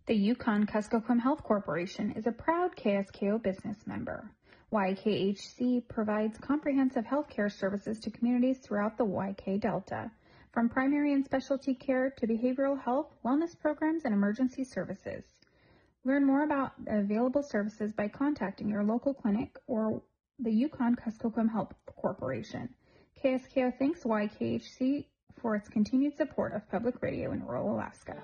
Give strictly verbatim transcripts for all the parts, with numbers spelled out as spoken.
The Yukon-Kuskokwim Health Corporation is a proud K S K O business member. Y K H C provides comprehensive healthcare services to communities throughout the Y K Delta, from primary and specialty care to behavioral health, wellness programs, and emergency services. Learn more about the available services by contacting your local clinic or the Yukon-Kuskokwim Health Corporation. K S K O thanks Y K H C for its continued support of public radio in rural Alaska.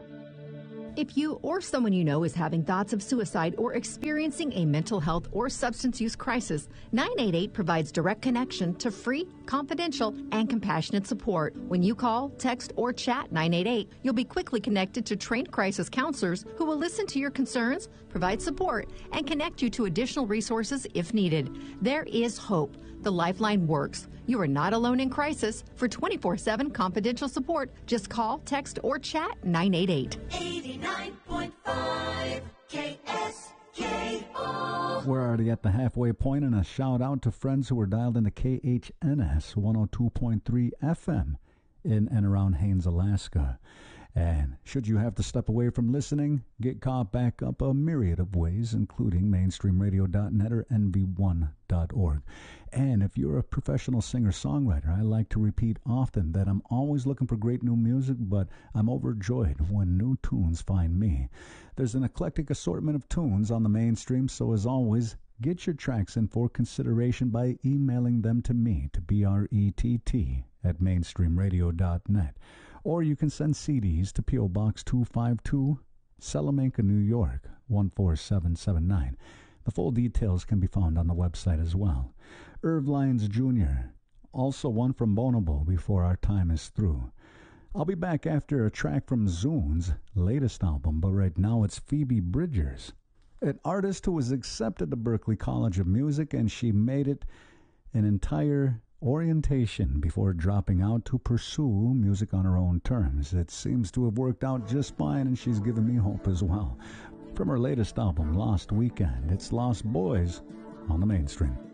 If you or someone you know is having thoughts of suicide or experiencing a mental health or substance use crisis, nine eight eight provides direct connection to free, confidential, and compassionate support. When you call, text, or chat nine eight eight, you'll be quickly connected to trained crisis counselors who will listen to your concerns, provide support, and connect you to additional resources if needed. There is hope. The Lifeline works. You are not alone in crisis. For twenty-four seven confidential support, just call, text, or chat nine eight eight. eighty-nine point five K S K O. We're already at the halfway point, and a shout out to friends who were dialed into K H N S one oh two point three F M in and around Haines, Alaska. And should you have to step away from listening, get caught back up a myriad of ways, including mainstream radio dot net or N V one dot org. And if you're a professional singer-songwriter, I like to repeat often that I'm always looking for great new music, but I'm overjoyed when new tunes find me. There's an eclectic assortment of tunes on the mainstream, so as always, get your tracks in for consideration by emailing them to me, to B R E T T at mainstream radio dot net. Or you can send C Ds to P O Box two five two, Salamanca, New York, one four seven seven nine. The full details can be found on the website as well. Irv Lyons Junior, also one from Bonobo before our time is through. I'll be back after a track from Zune's latest album, but right now it's Phoebe Bridgers, an artist who was accepted to Berklee College of Music, and she made it an entire orientation before dropping out to pursue music on her own terms. It seems to have worked out just fine, and she's given me hope as well. From her latest album, Lost Weekend, it's Lost Boys on the Mainstream.